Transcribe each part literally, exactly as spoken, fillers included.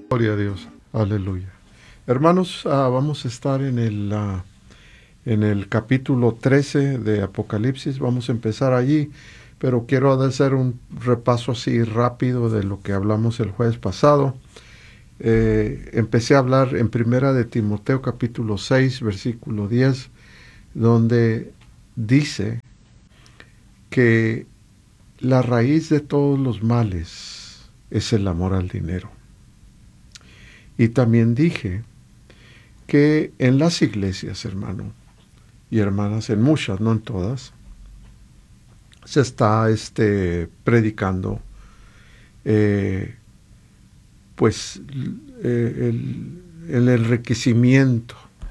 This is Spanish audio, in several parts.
Gloria a Dios. Aleluya. Hermanos, ah, vamos a estar en el, ah, en el capítulo trece de Apocalipsis. Vamos a empezar allí, pero quiero hacer un repaso así rápido de lo que hablamos el jueves pasado. Eh, empecé a hablar en Primera de Timoteo capítulo seis, versículo diez, donde dice que la raíz de todos los males es el amor al dinero. Y también dije que en las iglesias, hermano y hermanas, en muchas, no en todas, se está este, predicando eh, pues eh, el, el enriquecimiento,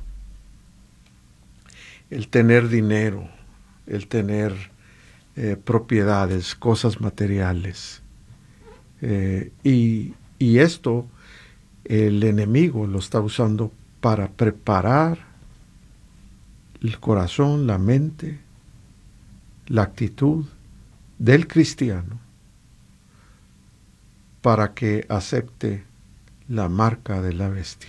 el tener dinero, el tener eh, propiedades, cosas materiales. Eh, y, y esto el enemigo lo está usando para preparar el corazón, la mente, la actitud del cristiano para que acepte la marca de la bestia.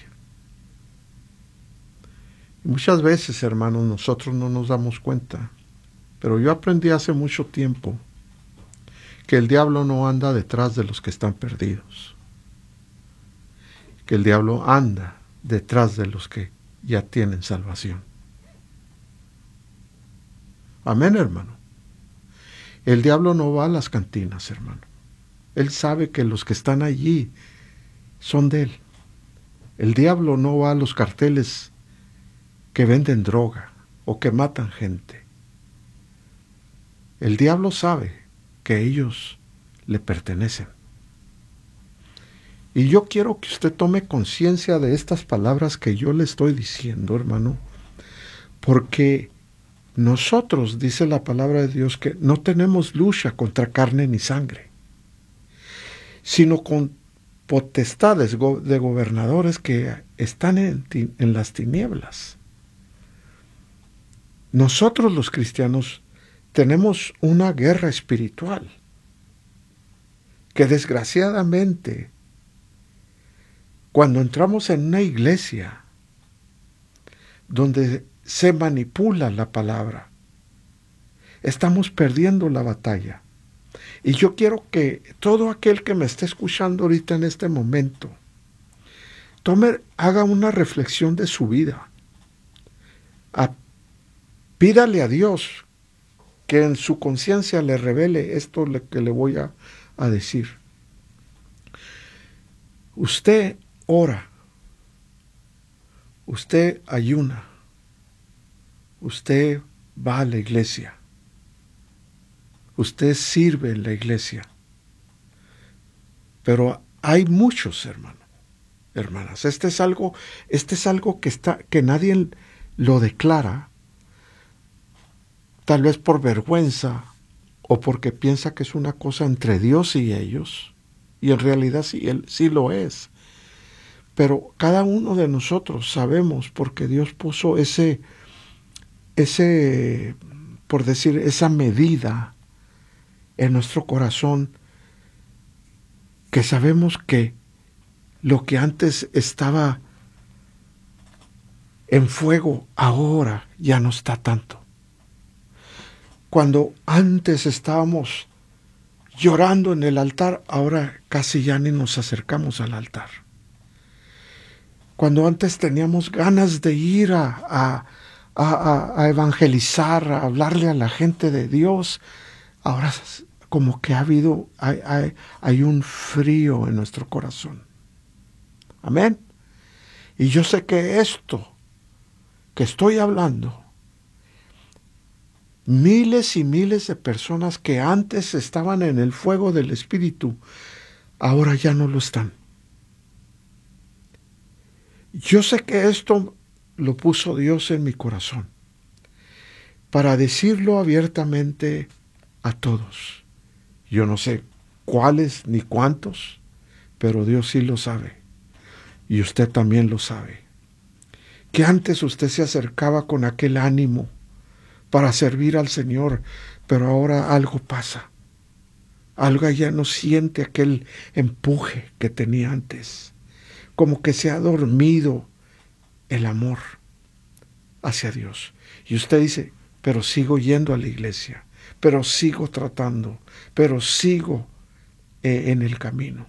Y muchas veces, hermanos, nosotros no nos damos cuenta, pero yo aprendí hace mucho tiempo que el diablo no anda detrás de los que están perdidos, que el diablo anda detrás de los que ya tienen salvación. Amén, hermano. El diablo no va a las cantinas, hermano. Él sabe que los que están allí son de él. El diablo no va a los carteles que venden droga o que matan gente. El diablo sabe que ellos le pertenecen. Y yo quiero que usted tome conciencia de estas palabras que yo le estoy diciendo, hermano, porque nosotros, dice la palabra de Dios, que no tenemos lucha contra carne ni sangre, sino con potestades de gobernadores que están en, en las tinieblas. Nosotros los cristianos tenemos una guerra espiritual que desgraciadamente, cuando entramos en una iglesia donde se manipula la palabra, estamos perdiendo la batalla. Y yo quiero que todo aquel que me esté escuchando ahorita en este momento, tome, haga una reflexión de su vida. A, pídale a Dios que en su conciencia le revele esto que le voy a, a decir. Usted ora, usted ayuna, usted va a la iglesia, usted sirve en la iglesia, pero hay muchos, hermanos, hermanas. Este es algo, este es algo que está, que nadie lo declara, tal vez por vergüenza o porque piensa que es una cosa entre Dios y ellos, y en realidad sí, él, sí lo es. Pero cada uno de nosotros sabemos, porque Dios puso ese, ese, por decir, esa medida en nuestro corazón, que sabemos que lo que antes estaba en fuego, ahora ya no está tanto. Cuando antes estábamos llorando en el altar, ahora casi ya ni nos acercamos al altar. Cuando antes teníamos ganas de ir a, a, a, a evangelizar, a hablarle a la gente de Dios, ahora como que ha habido, hay, hay, hay un frío en nuestro corazón. Amén. Y yo sé que esto que estoy hablando, miles y miles de personas que antes estaban en el fuego del Espíritu, ahora ya no lo están. Yo sé que esto lo puso Dios en mi corazón para decirlo abiertamente a todos. Yo no sé cuáles ni cuántos, pero Dios sí lo sabe. Y usted también lo sabe. Que antes usted se acercaba con aquel ánimo para servir al Señor, pero ahora algo pasa. Algo ya no siente aquel empuje que tenía antes. como que se ha dormido el amor hacia Dios. Y usted dice, pero sigo yendo a la iglesia, pero sigo tratando, pero sigo eh, en el camino.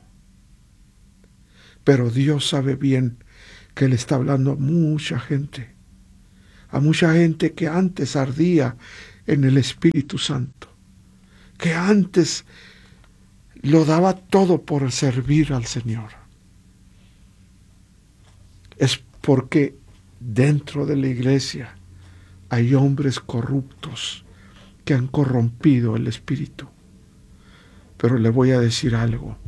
Pero Dios sabe bien que Él está hablando a mucha gente, a mucha gente que antes ardía en el Espíritu Santo, que antes lo daba todo por servir al Señor. Es porque dentro de la iglesia hay hombres corruptos que han corrompido el espíritu. Pero le voy a decir algo.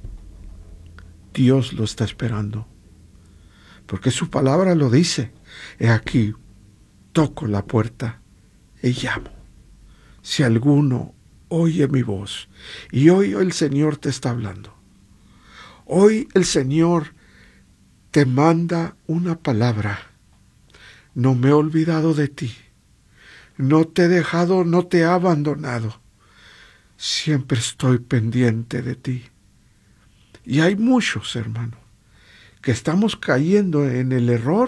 Dios lo está esperando. Porque su palabra lo dice. He aquí, toco la puerta y llamo. Si alguno oye mi voz, y hoy el Señor te está hablando. Hoy el Señor te manda una palabra. No me he olvidado de ti. No te he dejado, no te he abandonado. Siempre estoy pendiente de ti. Y hay muchos, hermanos, que estamos cayendo en el error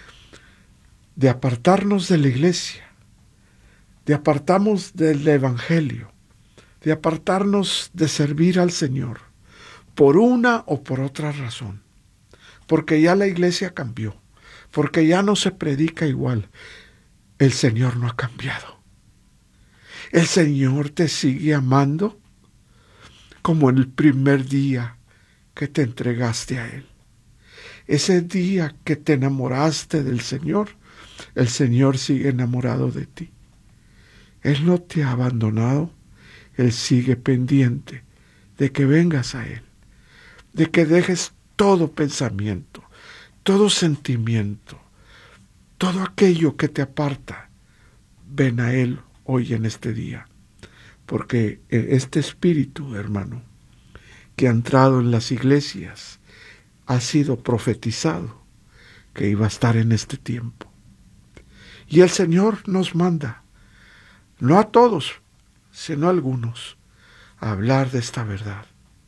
de apartarnos de la iglesia, de apartarnos del evangelio, de apartarnos de servir al Señor, por una o por otra razón. Porque ya la iglesia cambió, porque ya no se predica igual. El Señor no ha cambiado. El Señor te sigue amando como en el primer día que te entregaste a Él. Ese día que te enamoraste del Señor, el Señor sigue enamorado de ti. Él no te ha abandonado, Él sigue pendiente de que vengas a Él, de que dejes todo pensamiento, todo sentimiento, todo aquello que te aparta. Ven a Él hoy en este día, porque este espíritu, hermano, que ha entrado en las iglesias, ha sido profetizado que iba a estar en este tiempo. Y el Señor nos manda, no a todos, sino a algunos, a hablar de esta verdad.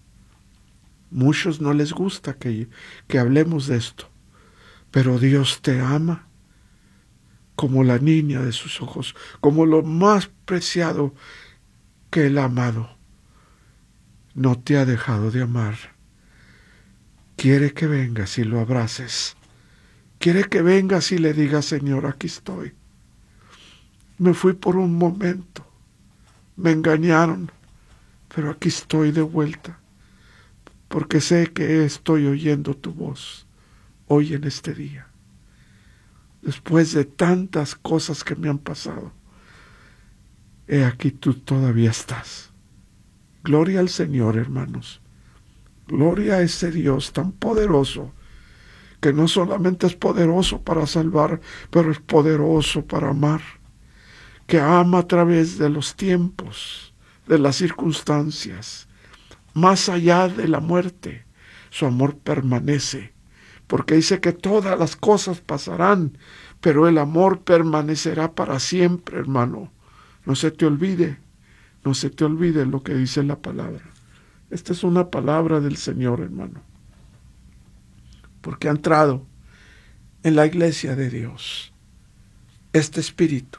Muchos no les gusta que, que hablemos de esto, pero Dios te ama como la niña de sus ojos, como lo más preciado que Él ha amado. No te ha dejado de amar. Quiere que vengas y lo abraces. Quiere que vengas y le digas, Señor, aquí estoy. Me fui por un momento. Me engañaron, pero aquí estoy de vuelta. Porque sé que estoy oyendo tu voz hoy en este día. Después de tantas cosas que me han pasado, he aquí tú todavía estás. Gloria al Señor, hermanos. Gloria a ese Dios tan poderoso, que no solamente es poderoso para salvar, pero es poderoso para amar, que ama a través de los tiempos, de las circunstancias, más allá de la muerte. Su amor permanece, porque dice que todas las cosas pasarán, pero el amor permanecerá para siempre, hermano. No se te olvide, no se te olvide lo que dice la palabra. Esta es una palabra del Señor, hermano, porque ha entrado en la iglesia de Dios este espíritu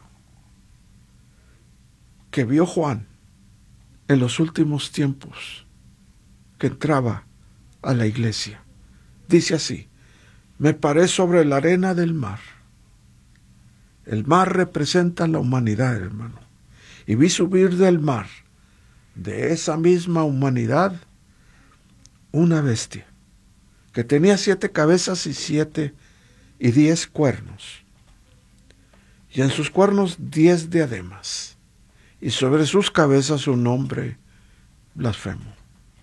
que vio Juan en los últimos tiempos, que entraba a la iglesia. Dice así: me paré sobre la arena del mar. El mar representa la humanidad, hermano. Y vi subir del mar, de esa misma humanidad, una bestia que tenía siete cabezas y siete y diez cuernos, y en sus cuernos diez diademas, y sobre sus cabezas un nombre blasfemo.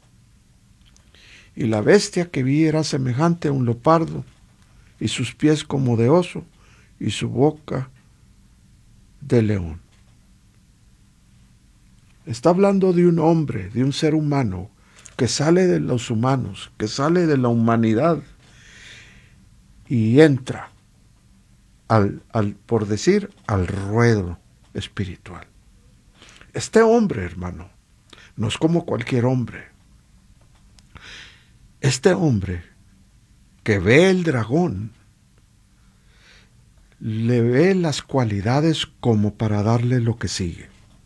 Y la bestia que vi era semejante a un leopardo, y sus pies como de oso, y su boca de león. Está hablando de un hombre, de un ser humano, que sale de los humanos, que sale de la humanidad, y entra, al, al, por decir, al ruedo espiritual. Este hombre, hermano, no es como cualquier hombre. Este hombre que ve el dragón, le ve las cualidades como para darle lo que sigue.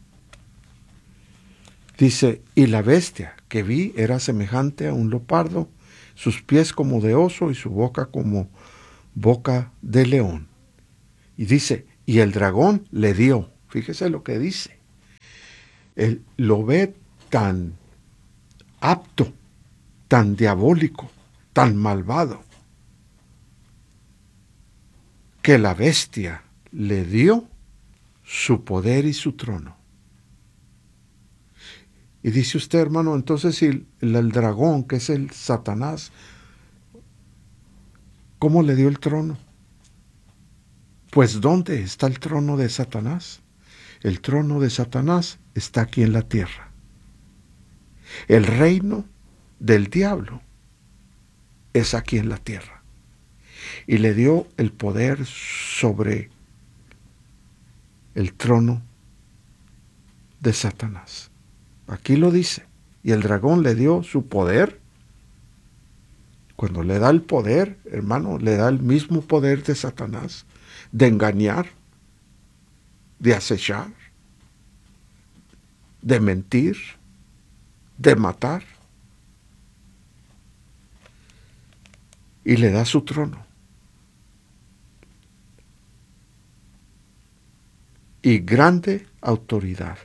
Dice, y la bestia que vi era semejante a un leopardo, sus pies como de oso y su boca como boca de león. Y dice, y el dragón le dio, fíjese lo que dice, él lo ve tan apto, tan diabólico, tan malvado, que la bestia le dio su poder y su trono. Y dice usted, hermano, entonces si el, el dragón, que es el Satanás, ¿cómo le dio el trono? Pues ¿dónde está el trono de Satanás? El trono de Satanás está aquí en la tierra. El reino del diablo es aquí en la tierra. Y le dio el poder sobre el trono de Satanás. Aquí lo dice. Y el dragón le dio su poder. Cuando le da el poder, hermano, le da el mismo poder de Satanás, de engañar, de acechar, de mentir, de matar. Y le da su trono. Y grande autoridad.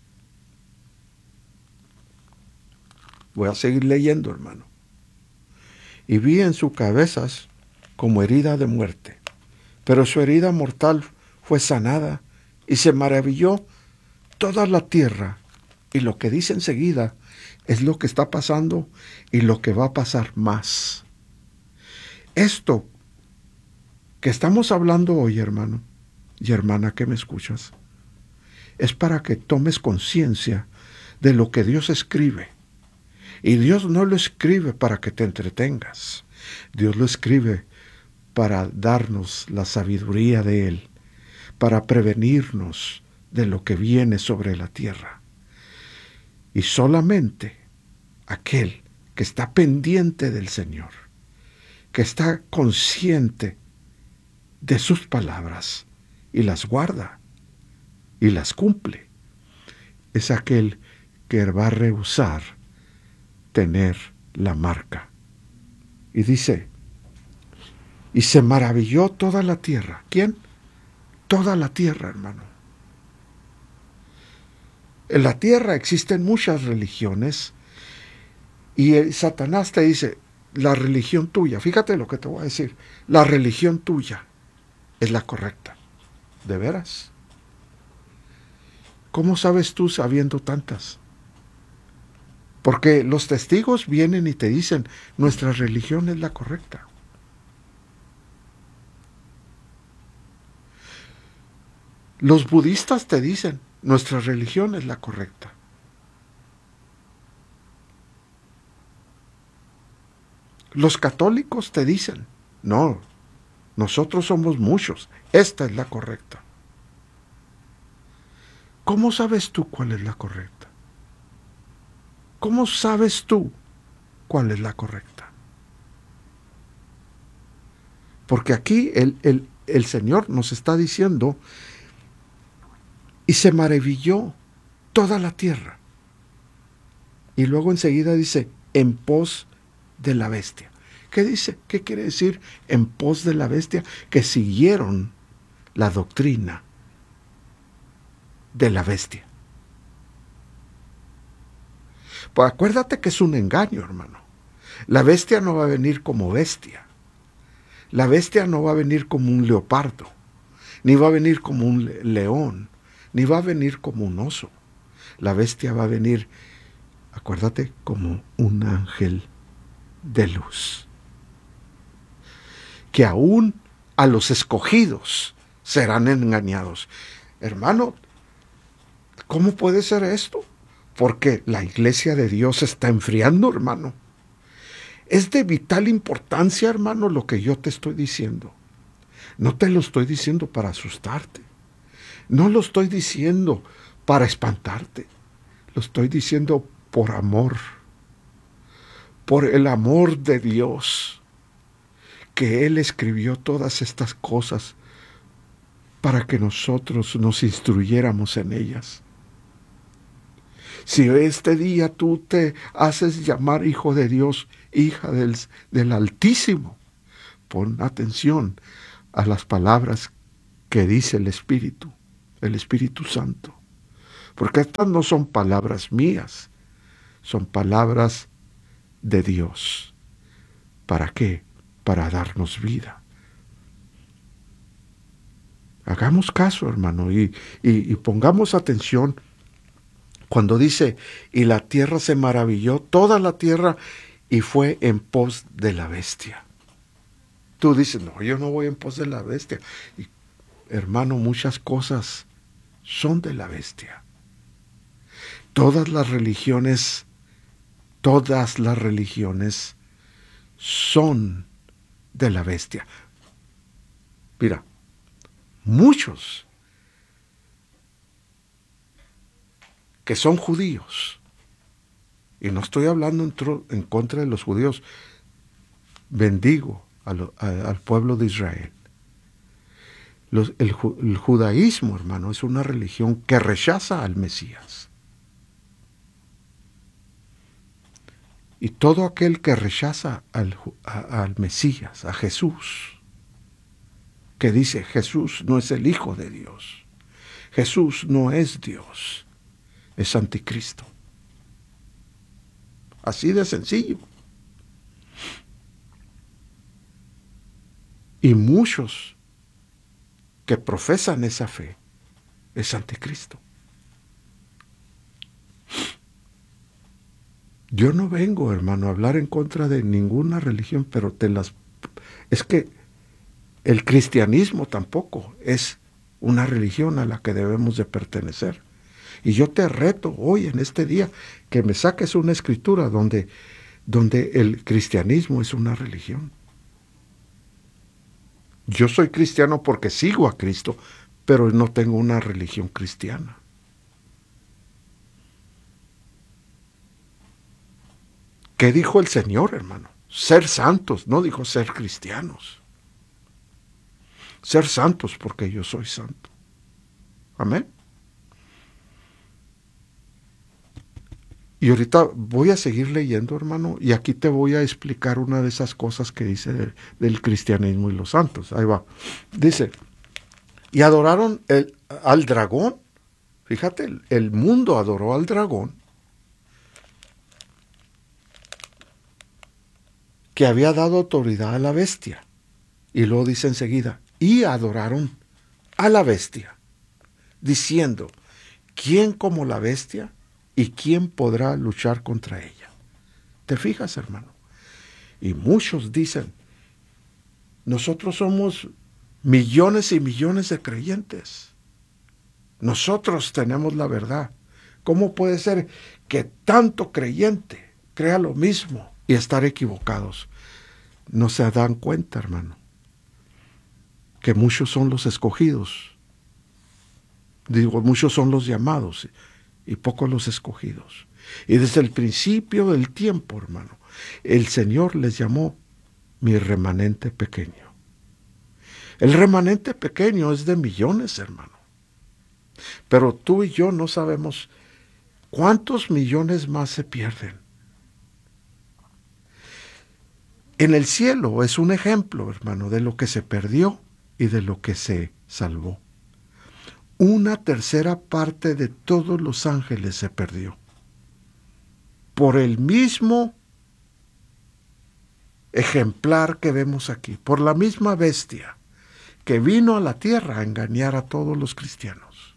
Voy a seguir leyendo, hermano. Y vi en sus cabezas como herida de muerte, pero su herida mortal fue sanada y se maravilló toda la tierra. Y lo que dice enseguida es lo que está pasando y lo que va a pasar más. Esto que estamos hablando hoy, hermano y hermana que me escuchas, es para que tomes conciencia de lo que Dios escribe. Y Dios no lo escribe para que te entretengas. Dios lo escribe para darnos la sabiduría de Él, para prevenirnos de lo que viene sobre la tierra. Y solamente aquel que está pendiente del Señor, que está consciente de sus palabras y las guarda y las cumple, es aquel que va a rehusar tener la marca. Y dice, y se maravilló toda la tierra. ¿Quién? Toda la tierra, hermano. En la tierra existen muchas religiones y el Satanás te dice, la religión tuya, fíjate lo que te voy a decir, la religión tuya es la correcta. ¿De veras? ¿Cómo sabes tú sabiendo tantas? Porque los testigos vienen y te dicen, nuestra religión es la correcta. Los budistas te dicen, nuestra religión es la correcta. Los católicos te dicen, no, nosotros somos muchos, esta es la correcta. ¿Cómo sabes tú cuál es la correcta? ¿Cómo sabes tú cuál es la correcta? Porque aquí el, el, el Señor nos está diciendo, y se maravilló toda la tierra. Y luego enseguida dice, en pos de la bestia. ¿Qué dice? ¿Qué quiere decir en pos de la bestia? Que siguieron la doctrina de la bestia. Pues acuérdate que es un engaño, hermano. La bestia no va a venir como bestia. La bestia no va a venir como un leopardo, ni va a venir como un león, ni va a venir como un oso. La bestia va a venir, acuérdate, como un ángel de luz. Que aún a los escogidos serán engañados. Hermano, ¿cómo puede ser esto? Porque la iglesia de Dios se está enfriando, hermano. Es de vital importancia, hermano, lo que yo te estoy diciendo. No te lo estoy diciendo para asustarte. No lo estoy diciendo para espantarte. Lo estoy diciendo por amor. Por el amor de Dios. que Él escribió todas estas cosas para que nosotros nos instruyéramos en ellas. Si este día tú te haces llamar hijo de Dios, hija del, del Altísimo, pon atención a las palabras que dice el Espíritu, el Espíritu Santo. Porque estas no son palabras mías, son palabras de Dios. ¿Para qué? Para darnos vida. Hagamos caso, hermano, y, y, y pongamos atención cuando dice, y la tierra se maravilló, toda la tierra, y fue en pos de la bestia. Tú dices, no, yo no voy en pos de la bestia. Y, hermano, muchas cosas son de la bestia. Todas las religiones, todas las religiones son de la bestia. Mira, muchos que son judíos, y no estoy hablando en, tro, en contra de los judíos, bendigo a lo, a, al pueblo de Israel. Los, el, el judaísmo, hermano, es una religión que rechaza al Mesías. Y todo aquel que rechaza al, a, al Mesías, a Jesús, que dice Jesús no es el Hijo de Dios, Jesús no es Dios, es anticristo. Así de sencillo. Y muchos que profesan esa fe es anticristo. Yo no vengo, hermano, a hablar en contra de ninguna religión, pero te las... Es que el cristianismo tampoco es una religión a la que debemos de pertenecer. Y yo te reto hoy, en este día, que me saques una escritura donde, donde el cristianismo es una religión. Yo soy cristiano porque sigo a Cristo, pero no tengo una religión cristiana. ¿Qué dijo el Señor, hermano? Ser santos, no dijo ser cristianos. Ser santos porque yo soy santo. Amén. Y ahorita voy a seguir leyendo, hermano, y aquí te voy a explicar una de esas cosas que dice de, del cristianismo y los santos. Ahí va. Dice, y adoraron el, al dragón. Fíjate, el, el mundo adoró al dragón, que había dado autoridad a la bestia. Y luego dice enseguida, y adoraron a la bestia, diciendo, ¿quién como la bestia? ¿Y quién podrá luchar contra ella? ¿Te fijas, hermano? Y muchos dicen, nosotros somos millones y millones de creyentes. Nosotros tenemos la verdad. ¿Cómo puede ser que tanto creyente crea lo mismo y estar equivocados? No se dan cuenta, hermano, que muchos son los escogidos. Digo, muchos son los llamados y pocos los escogidos. Y desde el principio del tiempo, hermano, el Señor les llamó mi remanente pequeño. El remanente pequeño es de millones, hermano. Pero tú y yo no sabemos cuántos millones más se pierden. En el cielo es un ejemplo, hermano, de lo que se perdió y de lo que se salvó. Una tercera parte de todos los ángeles se perdió. Por el mismo ejemplar que vemos aquí, por la misma bestia que vino a la tierra a engañar a todos los cristianos.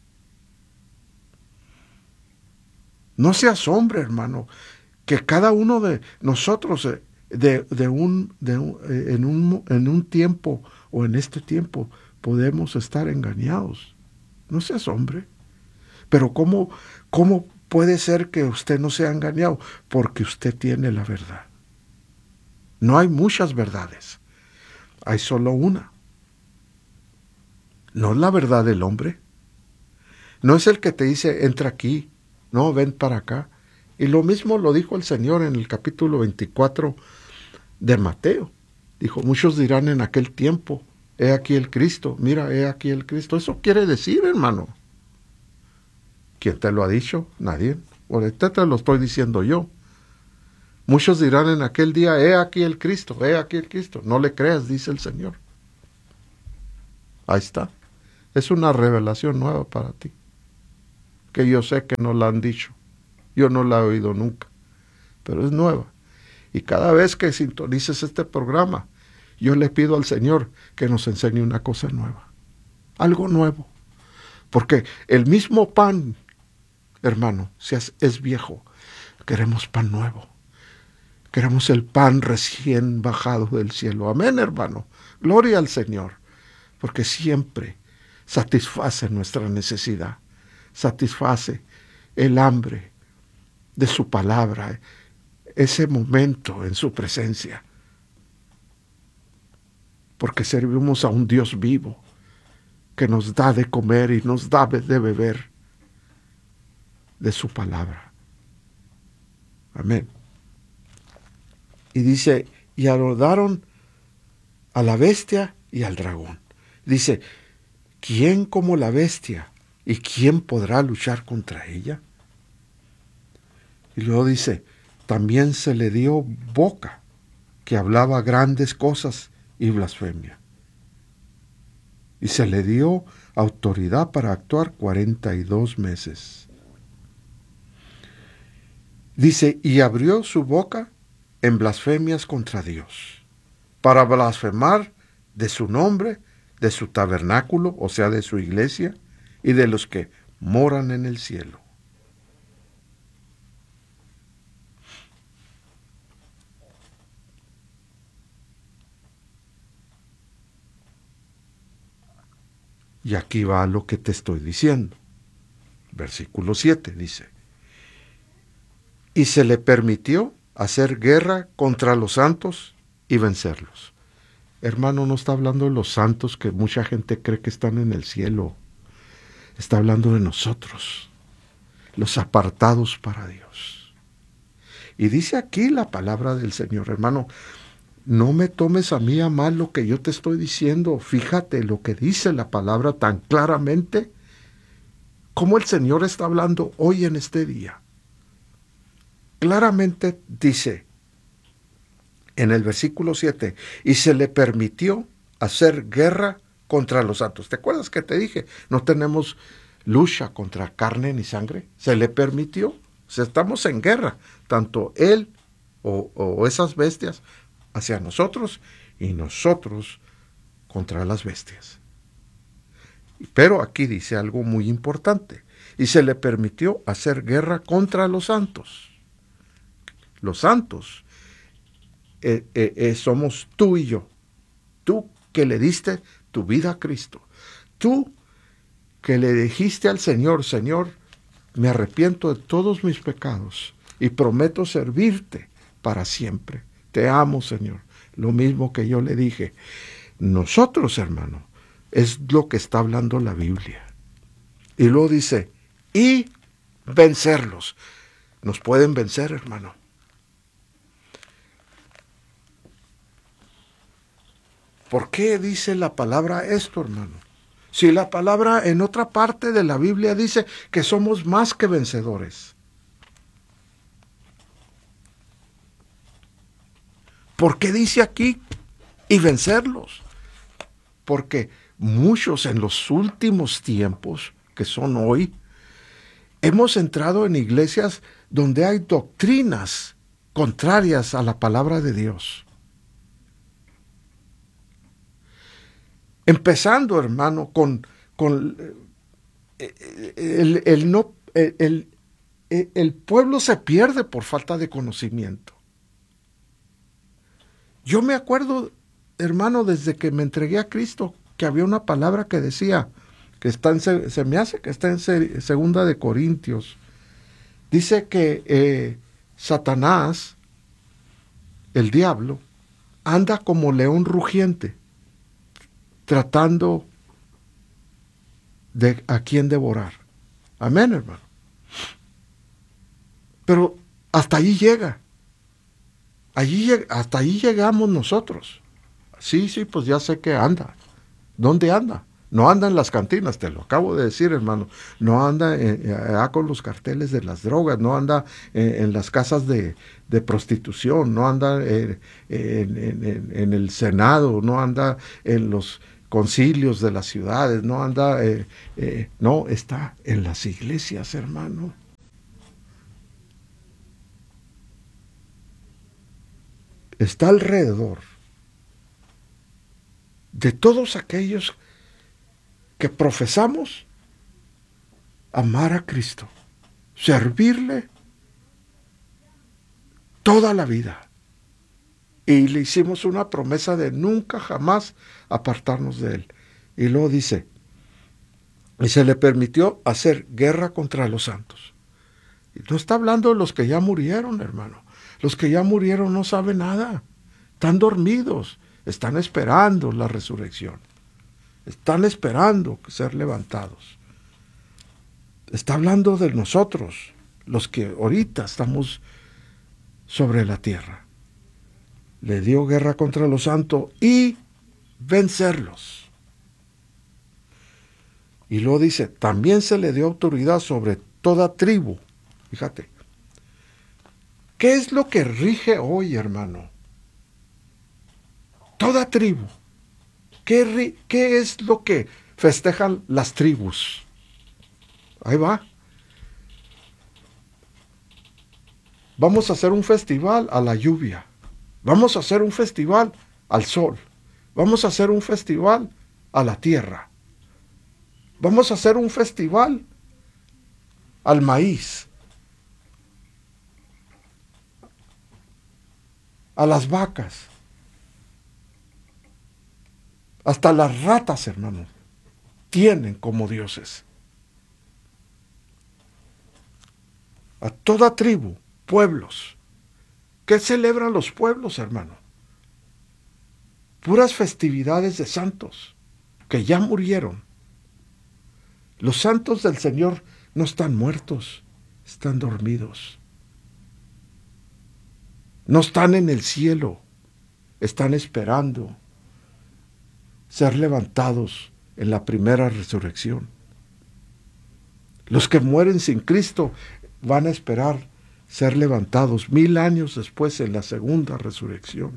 No se asombre, hermano, que cada uno de nosotros de, de un, de un, en, un, en un tiempo o en este tiempo podemos estar engañados. No se asombre. Pero ¿cómo, cómo puede ser que usted no sea engañado? Porque usted tiene la verdad. No hay muchas verdades. Hay solo una. No es la verdad del hombre. No es el que te dice, entra aquí. No, ven para acá. Y lo mismo lo dijo el Señor en el capítulo veinticuatro de Mateo. Dijo, muchos dirán en aquel tiempo, he aquí el Cristo, mira, he aquí el Cristo. Eso quiere decir, hermano. ¿Quién te lo ha dicho? Nadie. Ahorita te lo estoy diciendo yo. Muchos dirán en aquel día, he aquí el Cristo, he aquí el Cristo. No le creas, dice el Señor. Ahí está. Es una revelación nueva para ti, que yo sé que no la han dicho. Yo no la he oído nunca, pero es nueva. Y cada vez que sintonices este programa, yo le pido al Señor que nos enseñe una cosa nueva, algo nuevo. Porque el mismo pan, hermano, si es, es viejo, queremos pan nuevo. Queremos el pan recién bajado del cielo. Amén, hermano. Gloria al Señor, porque siempre satisface nuestra necesidad, satisface el hambre de su palabra, ese momento en su presencia. Porque servimos a un Dios vivo que nos da de comer y nos da de beber de su palabra. Amén. Y dice, y adoraron a la bestia y al dragón. Dice, ¿quién como la bestia? ¿Y quién podrá luchar contra ella? Y luego dice, también se le dio boca que hablaba grandes cosas y blasfemia. Y se le dio autoridad para actuar cuarenta y dos meses. Dice, y abrió su boca en blasfemias contra Dios, para blasfemar de su nombre, de su tabernáculo, o sea, de su iglesia, y de los que moran en el cielo. Y aquí va lo que te estoy diciendo. Versículo siete dice, y se le permitió hacer guerra contra los santos y vencerlos. Hermano, no está hablando de los santos que mucha gente cree que están en el cielo. Está hablando de nosotros, los apartados para Dios. Y dice aquí la palabra del Señor, hermano, no me tomes a mí a mal lo que yo te estoy diciendo. Fíjate lo que dice la palabra tan claramente, como el Señor está hablando hoy en este día. Claramente dice en el versículo siete, y se le permitió hacer guerra contra los santos. ¿Te acuerdas que te dije? No tenemos lucha contra carne ni sangre. Se le permitió. O sea, estamos en guerra, tanto él o, o esas bestias hacia nosotros y nosotros contra las bestias. Pero aquí dice algo muy importante. Y se le permitió hacer guerra contra los santos. Los santos eh, eh, eh, somos tú y yo. Tú que le diste tu vida a Cristo. Tú que le dijiste al Señor, Señor, me arrepiento de todos mis pecados y prometo servirte para siempre. Te amo, Señor. Lo mismo que yo le dije. Nosotros, hermano, es lo que está hablando la Biblia. Y luego dice, y vencerlos. Nos pueden vencer, hermano. ¿Por qué dice la palabra esto, hermano? Si la palabra en otra parte de la Biblia dice que somos más que vencedores. ¿Por qué dice aquí y vencerlos? Porque muchos en los últimos tiempos, que son hoy, hemos entrado en iglesias donde hay doctrinas contrarias a la palabra de Dios. Empezando, hermano, con, con el, el, no, el, el, el pueblo se pierde por falta de conocimiento. Yo me acuerdo, hermano, desde que me entregué a Cristo, que había una palabra que decía, que está en, se me hace que está en Segunda de Corintios. Dice que eh, Satanás, el diablo, anda como león rugiente, tratando de a quién devorar. Amén, hermano. Pero hasta allí llega. Allí, hasta allí llegamos nosotros. Sí, sí, pues ya sé que anda. ¿Dónde anda? No anda en las cantinas, te lo acabo de decir, hermano. No anda eh, eh, con los carteles de las drogas, no anda eh, en las casas de, de prostitución, no anda eh, en, en, en el Senado, no anda en los concilios de las ciudades, no anda, eh, eh, no, está en las iglesias, hermano. Está alrededor de todos aquellos que profesamos amar a Cristo, servirle toda la vida. Y le hicimos una promesa de nunca jamás apartarnos de él. Y luego dice, y se le permitió hacer guerra contra los santos. Y no está hablando de los que ya murieron, hermano. Los que ya murieron no saben nada. Están dormidos. Están esperando la resurrección. Están esperando ser levantados. Está hablando de nosotros, los que ahorita estamos sobre la tierra. Le dio guerra contra los santos y vencerlos. Y luego dice, también se le dio autoridad sobre toda tribu. Fíjate, ¿qué es lo que rige hoy, hermano? Toda tribu. ¿Qué, qué es lo que festejan las tribus? Ahí va. Vamos a hacer un festival a la lluvia. Vamos a hacer un festival al sol. Vamos a hacer un festival a la tierra. Vamos a hacer un festival al maíz. A las vacas. Hasta las ratas, hermanos, tienen como dioses. A toda tribu, pueblos. ¿Qué celebran los pueblos, hermano? Puras festividades de santos que ya murieron. Los santos del Señor no están muertos, están dormidos. No están en el cielo, están esperando ser levantados en la primera resurrección. Los que mueren sin Cristo van a esperar ser levantados mil años después en la segunda resurrección.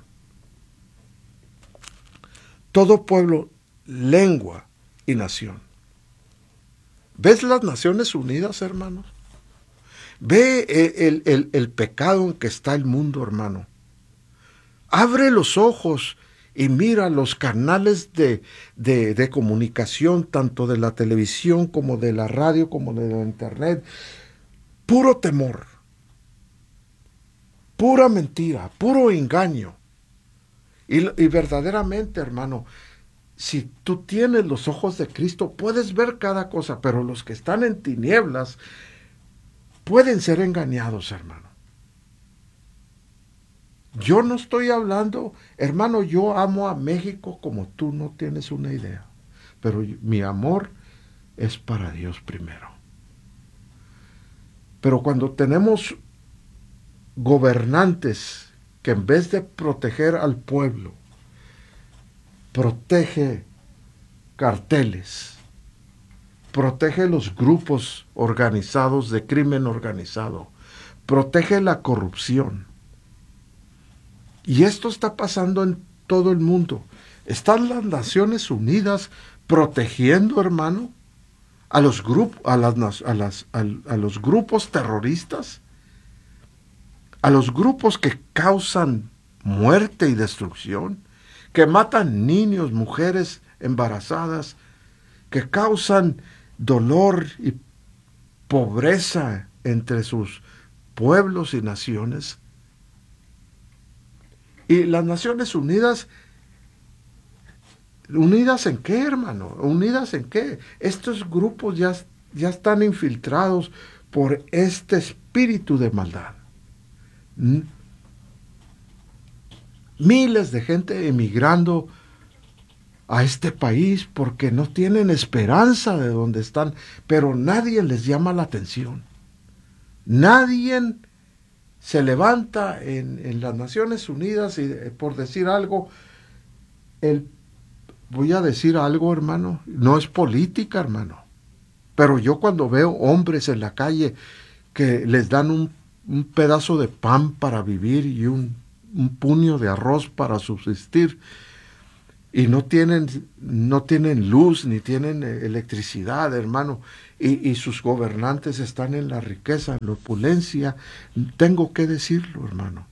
Todo pueblo, lengua y nación. ¿Ves las Naciones Unidas, hermanos? Ve el, el, el, el pecado en que está el mundo, hermano. Abre los ojos y mira los canales de, de, de comunicación, tanto de la televisión como de la radio, como de la internet. Puro temor, pura mentira, puro engaño. Y, y verdaderamente, hermano, si tú tienes los ojos de Cristo, puedes ver cada cosa, pero los que están en tinieblas pueden ser engañados, hermano. Yo no estoy hablando, hermano, yo amo a México como tú no tienes una idea, pero mi amor es para Dios primero. Pero cuando tenemos gobernantes que en vez de proteger al pueblo, protege carteles, protege los grupos organizados de crimen organizado, protege la corrupción. Y esto está pasando en todo el mundo. Están las Naciones Unidas protegiendo, hermano, a los grupos, a las, a las, a, a los grupos terroristas, a los grupos que causan muerte y destrucción, que matan niños, mujeres embarazadas, que causan dolor y pobreza entre sus pueblos y naciones. Y las Naciones Unidas, ¿unidas en qué, hermano? ¿Unidas en qué? Estos grupos ya, ya están infiltrados por este espíritu de maldad. ¿Mm? Miles de gente emigrando a este país porque no tienen esperanza de donde están, pero nadie les llama la atención. Nadie se levanta en, en las Naciones Unidas y, por decir algo, el, voy a decir algo, hermano, no es política, hermano, pero yo cuando veo hombres en la calle que les dan un, un pedazo de pan para vivir y un, un puño de arroz para subsistir, y no tienen, no tienen luz ni tienen electricidad, hermano, y, y sus gobernantes están en la riqueza, en la opulencia, tengo que decirlo, hermano.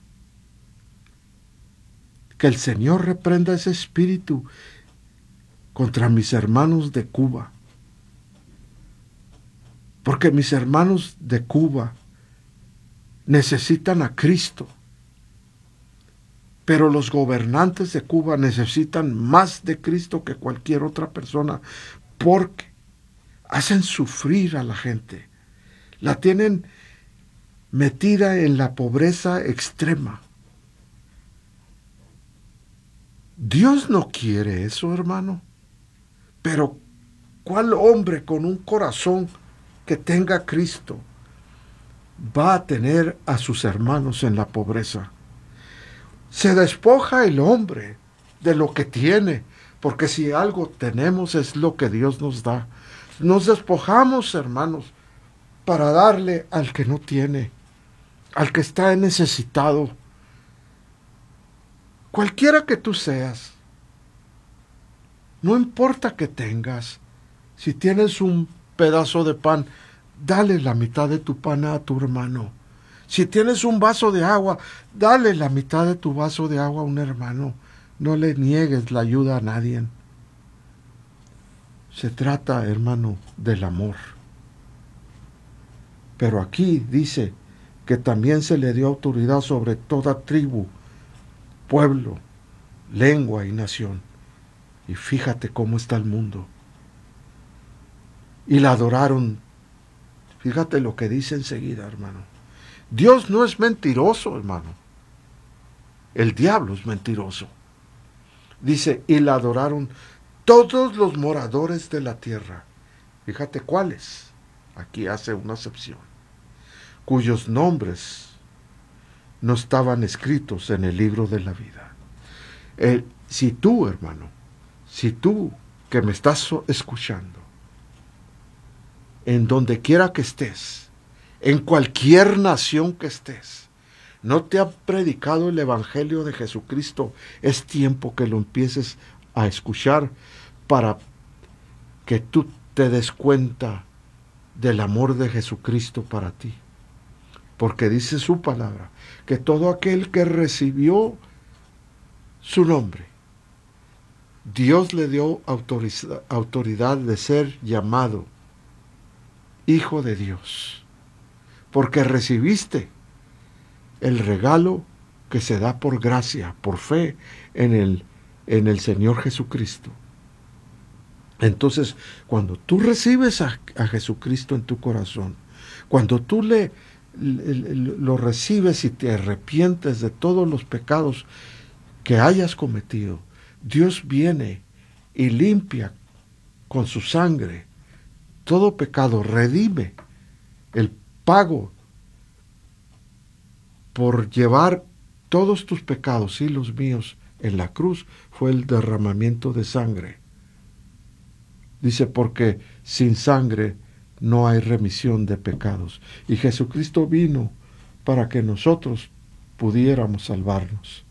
Que el Señor reprenda ese espíritu contra mis hermanos de Cuba. Porque mis hermanos de Cuba necesitan a Cristo. Pero los gobernantes de Cuba necesitan más de Cristo que cualquier otra persona, porque hacen sufrir a la gente. La tienen metida en la pobreza extrema. Dios no quiere eso, hermano. Pero ¿cuál hombre con un corazón que tenga Cristo va a tener a sus hermanos en la pobreza? Se despoja el hombre de lo que tiene, porque si algo tenemos es lo que Dios nos da. Nos despojamos, hermanos, para darle al que no tiene, al que está necesitado. Cualquiera que tú seas, no importa que tengas, si tienes un pedazo de pan, dale la mitad de tu pan a tu hermano. Si tienes un vaso de agua, dale la mitad de tu vaso de agua a un hermano. No le niegues la ayuda a nadie. Se trata, hermano, del amor. Pero aquí dice que también se le dio autoridad sobre toda tribu, pueblo, lengua y nación. Y fíjate cómo está el mundo. Y la adoraron. Fíjate lo que dice enseguida, hermano. Dios no es mentiroso, hermano. El diablo es mentiroso. Dice, y la adoraron todos los moradores de la tierra. Fíjate cuáles. Aquí hace una excepción. Cuyos nombres no estaban escritos en el libro de la vida. Eh, si tú, hermano, si tú que me estás escuchando, en donde quiera que estés, en cualquier nación que estés, no te ha predicado el Evangelio de Jesucristo, es tiempo que lo empieces a escuchar para que tú te des cuenta del amor de Jesucristo para ti. Porque dice su palabra, que todo aquel que recibió su nombre, Dios le dio autoridad de ser llamado Hijo de Dios. Porque recibiste el regalo que se da por gracia, por fe en el, en el Señor Jesucristo. Entonces, cuando tú recibes a, a Jesucristo en tu corazón, cuando tú le, le, lo recibes y te arrepientes de todos los pecados que hayas cometido, Dios viene y limpia con su sangre todo pecado, redime el pago por llevar todos tus pecados y los míos en la cruz fue el derramamiento de sangre. Dice, porque sin sangre no hay remisión de pecados. Y Jesucristo vino para que nosotros pudiéramos salvarnos.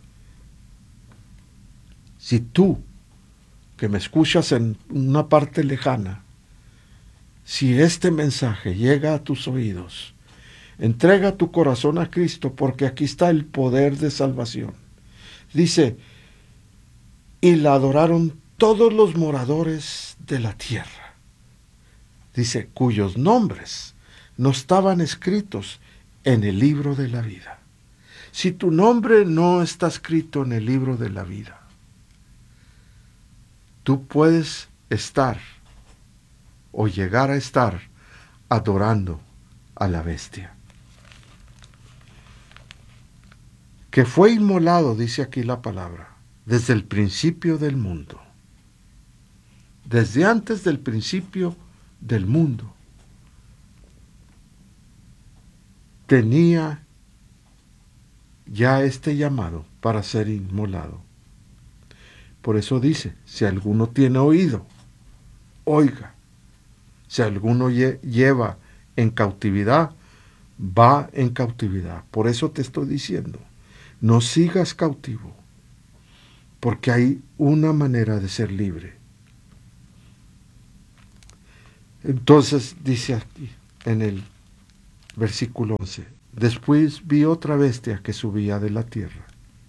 Si tú, que me escuchas en una parte lejana, si este mensaje llega a tus oídos, entrega tu corazón a Cristo, porque aquí está el poder de salvación. Dice, y la adoraron todos los moradores de la tierra. Dice, cuyos nombres no estaban escritos en el libro de la vida. Si tu nombre no está escrito en el libro de la vida, tú puedes estar o llegar a estar adorando a la bestia. Que fue inmolado, dice aquí la palabra, desde el principio del mundo. Desde antes del principio del mundo. Tenía ya este llamado para ser inmolado. Por eso dice, si alguno tiene oído, oiga. Si alguno lle- lleva en cautividad, va en cautividad. Por eso te estoy diciendo, no sigas cautivo, porque hay una manera de ser libre. Entonces dice aquí en el versículo once, después vi otra bestia que subía de la tierra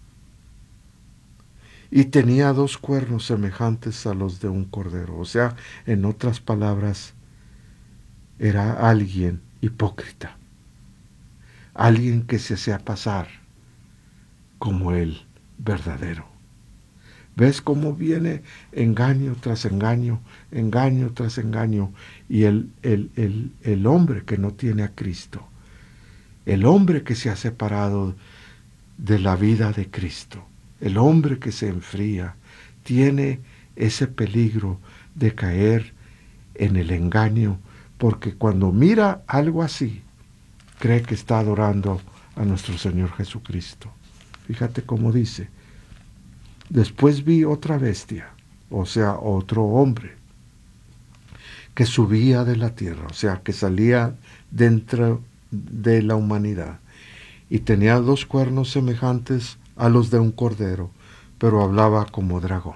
y tenía dos cuernos semejantes a los de un cordero. O sea, en otras palabras, era alguien hipócrita, alguien que se hacía pasar como el verdadero. ¿Ves cómo viene engaño tras engaño, engaño tras engaño? Y el, el, el, el hombre que no tiene a Cristo, el hombre que se ha separado de la vida de Cristo, el hombre que se enfría, tiene ese peligro de caer en el engaño, porque cuando mira algo así, cree que está adorando a nuestro Señor Jesucristo. Fíjate cómo dice, después vi otra bestia, o sea, otro hombre, que subía de la tierra, o sea, que salía dentro de la humanidad, y tenía dos cuernos semejantes a los de un cordero, pero hablaba como dragón.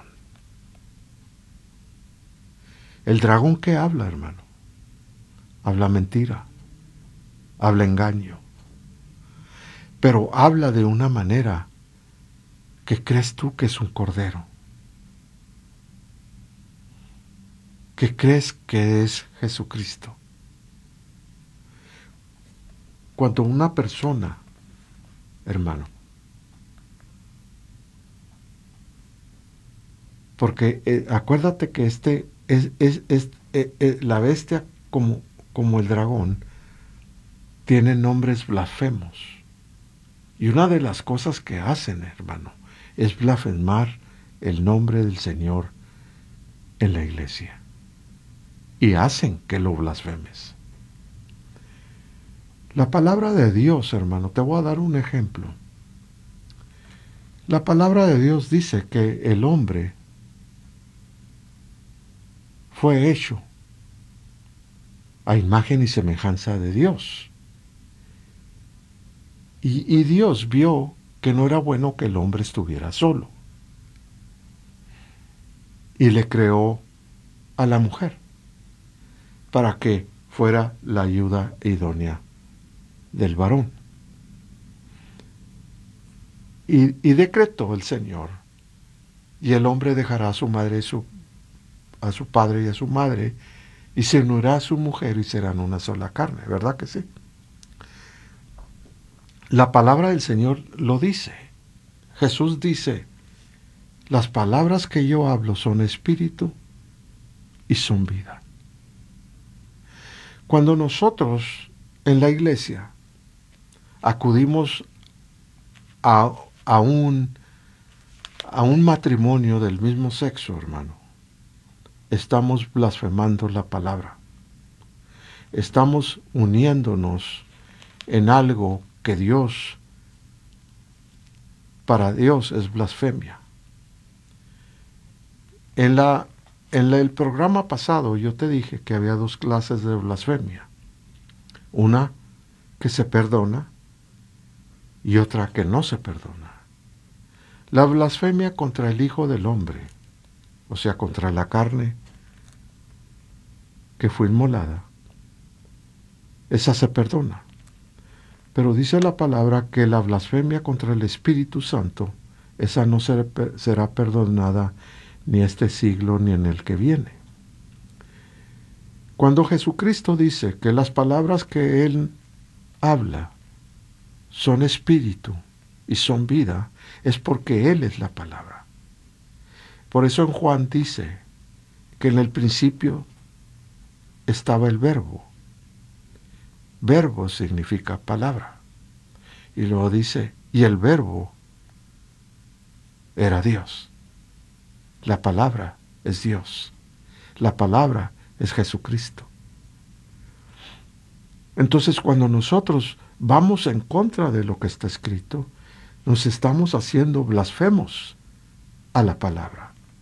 El dragón que habla, hermano, habla mentira, habla engaño, pero habla de una manera que crees tú que es un cordero, que crees que es Jesucristo. Cuando una persona, hermano, porque eh, acuérdate que este es, es, es eh, eh, la bestia como, como el dragón tiene nombres blasfemos, y una de las cosas que hacen, hermano, es blasfemar el nombre del Señor en la iglesia, y hacen que lo blasfemes. La palabra de Dios, hermano, te voy a dar un ejemplo. La palabra de Dios dice que el hombre fue hecho a imagen y semejanza de Dios. Y, y Dios vio que no era bueno que el hombre estuviera solo. Y le creó a la mujer para que fuera la ayuda idónea del varón. Y, y decretó el Señor, y el hombre dejará a su madre y su, a su padre y a su madre, y se unirá a su mujer y serán una sola carne, ¿verdad que sí? La palabra del Señor lo dice. Jesús dice, las palabras que yo hablo son espíritu y son vida. Cuando nosotros en la iglesia acudimos a, a, un, a un matrimonio del mismo sexo, hermano, estamos blasfemando la palabra. Estamos uniéndonos en algo que Dios, para Dios es blasfemia. En, la, en la, el programa pasado yo te dije que había dos clases de blasfemia. Una que se perdona y otra que no se perdona. La blasfemia contra el Hijo del Hombre, o sea, contra la carne que fue inmolada, esa se perdona. Pero dice la palabra que la blasfemia contra el Espíritu Santo, esa no será perdonada ni este siglo ni en el que viene. Cuando Jesucristo dice que las palabras que Él habla son espíritu y son vida, es porque Él es la palabra. Por eso en Juan dice que en el principio estaba el verbo. Verbo significa palabra. Y luego dice, y el verbo era Dios. La palabra es Dios. La palabra es Jesucristo. Entonces, cuando nosotros vamos en contra de lo que está escrito, nos estamos haciendo blasfemos a la palabra.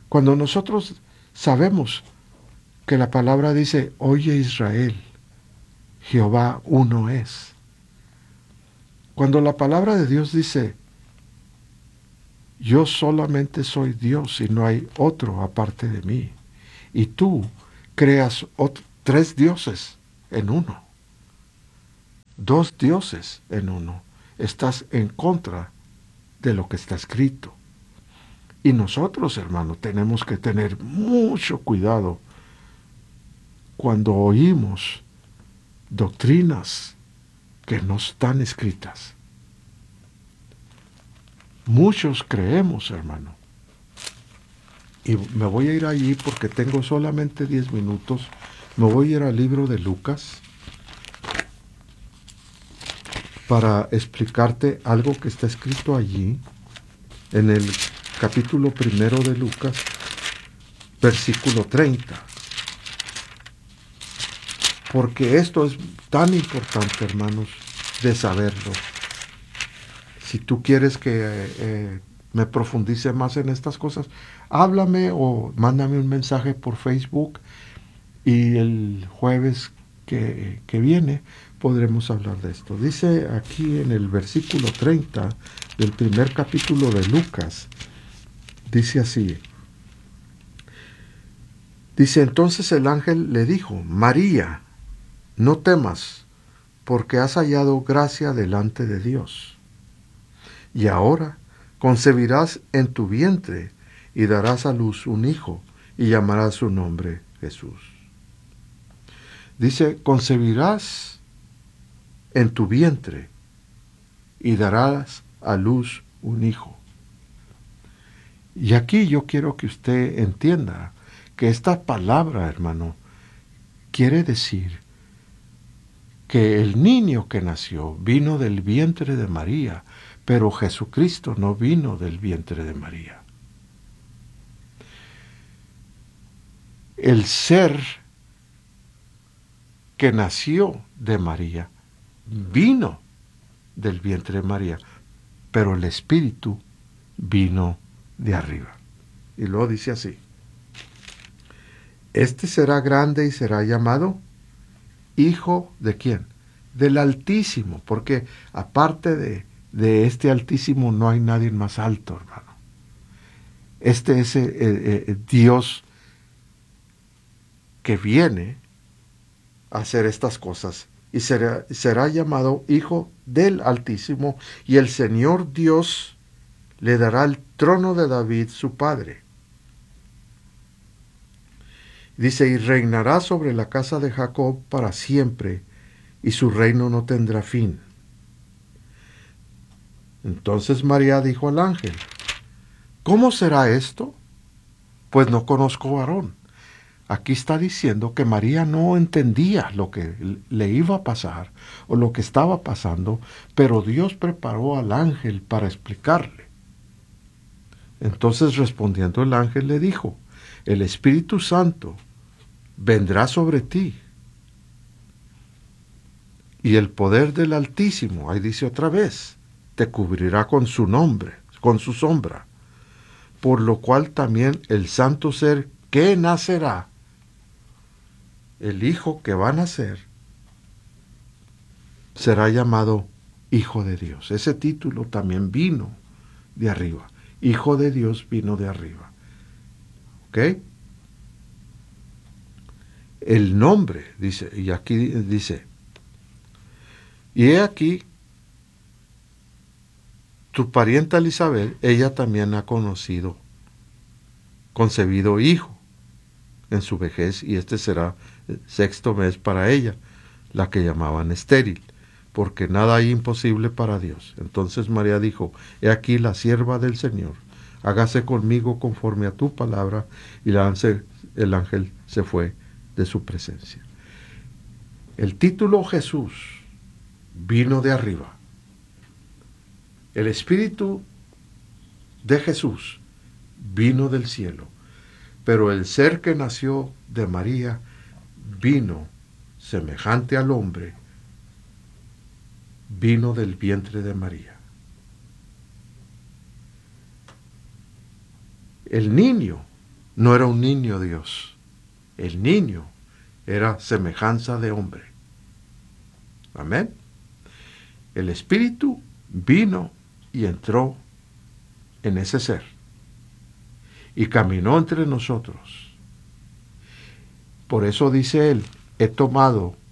Cuando nosotros sabemos que la palabra dice, oye Israel, Jehová uno es. Cuando la palabra de Dios dice, yo solamente soy Dios y no hay otro aparte de mí, y tú creas otro, tres dioses en uno, dos dioses en uno, estás en contra de lo que está escrito. Y nosotros, hermanos, tenemos que tener mucho cuidado cuando oímos doctrinas que no están escritas. Muchos creemos, hermano. Y me voy a ir allí porque tengo solamente diez minutos. Me voy a ir al libro de Lucas para explicarte algo que está escrito allí en el capítulo primero de Lucas, versículo treinta. Porque esto es tan importante, hermanos, de saberlo. Si tú quieres que eh, me profundice más en estas cosas, háblame o mándame un mensaje por Facebook y el jueves que, que viene podremos hablar de esto. Dice aquí en el versículo treinta del primer capítulo de Lucas, dice así. Dice, entonces el ángel le dijo, María, no temas, porque has hallado gracia delante de Dios. Y ahora concebirás en tu vientre y darás a luz un hijo y llamarás su nombre Jesús. Dice, concebirás en tu vientre y darás a luz un hijo. Y aquí yo quiero que usted entienda que esta palabra, hermano, quiere decir que el niño que nació vino del vientre de María, pero Jesucristo no vino del vientre de María. El ser que nació de María vino del vientre de María, pero el Espíritu vino de arriba. Y luego dice así, este será grande y será llamado Hijo de ¿quién? Del Altísimo, porque aparte de, de este Altísimo no hay nadie más alto, hermano. Este es eh, eh, Dios que viene a hacer estas cosas y será, será llamado Hijo del Altísimo, y el Señor Dios le dará el trono de David su padre. Dice, y reinará sobre la casa de Jacob para siempre, y su reino no tendrá fin. Entonces María dijo al ángel, ¿cómo será esto? Pues no conozco varón. Aquí está diciendo que María no entendía lo que le iba a pasar o lo que estaba pasando, pero Dios preparó al ángel para explicarle. Entonces respondiendo el ángel le dijo, el Espíritu Santo vendrá sobre ti, y el poder del Altísimo, ahí dice otra vez, te cubrirá con su nombre, con su sombra, por lo cual también el santo ser que nacerá, el hijo que va a nacer, será llamado Hijo de Dios. Ese título también vino de arriba. Hijo de Dios vino de arriba. ¿Ok? El nombre, dice, y aquí dice, y he aquí, tu parienta Elizabeth, ella también ha conocido, concebido hijo en su vejez, y este será el sexto mes para ella, la que llamaban estéril, porque nada hay imposible para Dios. Entonces María dijo, he aquí la sierva del Señor, hágase conmigo conforme a tu palabra, y el ángel, el ángel se fue de su presencia. El título Jesús vino de arriba. El Espíritu de Jesús vino del cielo, pero el ser que nació de María vino semejante al hombre, vino del vientre de María. El niño no era un niño Dios. El niño era semejanza de hombre. Amén. El Espíritu vino y entró en ese ser y caminó entre nosotros. Por eso dice él, he tomado